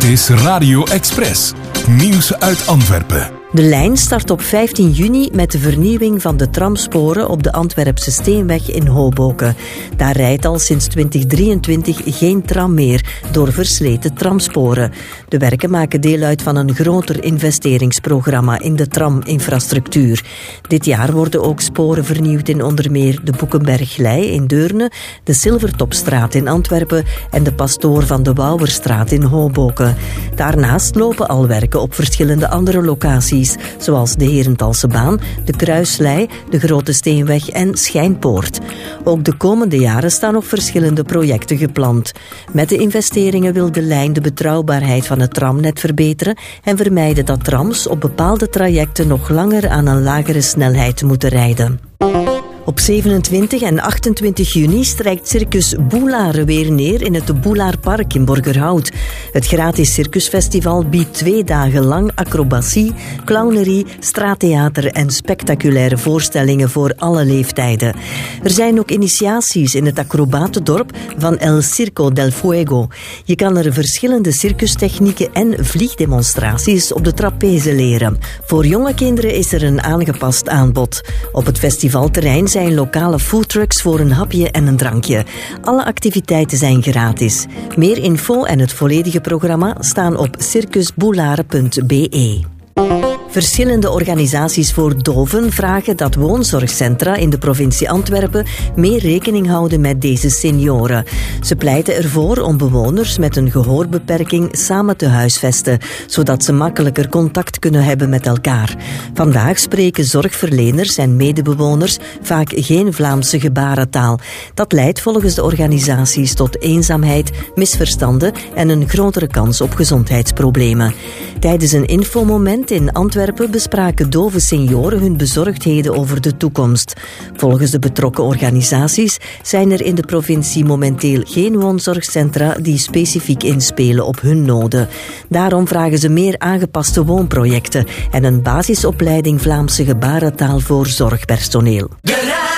is Radio Express. Nieuws uit Antwerpen. De lijn start op 15 juni met de vernieuwing van de tramsporen op de Antwerpse Steenweg in Hoboken. Daar rijdt al sinds 2023 geen tram meer door versleten tramsporen. De werken maken deel uit van een groter investeringsprogramma in de traminfrastructuur. Dit jaar worden ook sporen vernieuwd in onder meer de Boekenberglei in Deurne, de Silvertopstraat in Antwerpen en de Pastoor van de Wouwerstraat in Hoboken. Daarnaast lopen al werken op verschillende andere locaties, zoals de Herenthalsebaan, de Kruislei, de Grote Steenweg en Schijnpoort. Ook de komende jaren staan nog verschillende projecten gepland. Met de investeringen wil de lijn de betrouwbaarheid van het tramnet verbeteren en vermijden dat trams op bepaalde trajecten nog langer aan een lagere snelheid moeten rijden. Op 27 en 28 juni strijkt Circus Boelare weer neer in het Boelaarpark in Borgerhout. Het gratis circusfestival biedt 2 dagen lang acrobatie, clownerie, straattheater en spectaculaire voorstellingen voor alle leeftijden. Er zijn ook initiaties in het acrobatendorp van El Circo del Fuego. Je kan er verschillende circustechnieken en vliegdemonstraties op de trapeze leren. Voor jonge kinderen is er een aangepast aanbod. Op het festivalterrein zijn lokale foodtrucks voor een hapje en een drankje. Alle activiteiten zijn gratis. Meer info en het volledige programma staan op circusboelare.be. Verschillende organisaties voor doven vragen dat woonzorgcentra in de provincie Antwerpen meer rekening houden met deze senioren. Ze pleiten ervoor om bewoners met een gehoorbeperking samen te huisvesten, zodat ze makkelijker contact kunnen hebben met elkaar. Vandaag spreken zorgverleners en medebewoners vaak geen Vlaamse gebarentaal. Dat leidt volgens de organisaties tot eenzaamheid, misverstanden en een grotere kans op gezondheidsproblemen. Tijdens een infomoment in Antwerpen bespraken dove senioren hun bezorgdheden over de toekomst. Volgens de betrokken organisaties zijn er in de provincie momenteel geen woonzorgcentra die specifiek inspelen op hun noden. Daarom vragen ze meer aangepaste woonprojecten en een basisopleiding Vlaamse gebarentaal voor zorgpersoneel.